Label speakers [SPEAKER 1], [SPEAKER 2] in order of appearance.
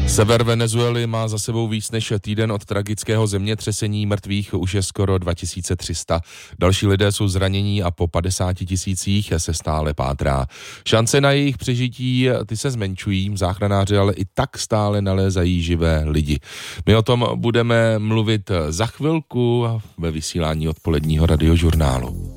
[SPEAKER 1] Sever Venezuely má za sebou víc než týden od tragického zemětřesení, mrtvých už je skoro 2300. Další lidé jsou zranění a po 50 000 se stále pátrá. Šance na jejich přežití ty se zmenšují, záchranáři ale i tak stále nalézají živé lidi. My o tom budeme mluvit za chvilku ve vysílání odpoledního radiožurnálu.